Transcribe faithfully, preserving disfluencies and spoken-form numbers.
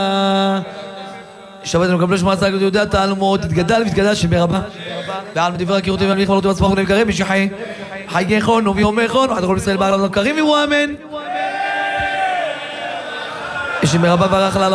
שבת לנו קבלו שמע צעק יהודי התעלמות, תתגדל ותתגדל שמרבה ועל מדבר הכירותי ואמליך מלאותו עצמך ונבקרים משחי חי יחון וביום יחון ועד כל ישראל בעל עולם קרים ויהיו אמן שמרבה ברח לה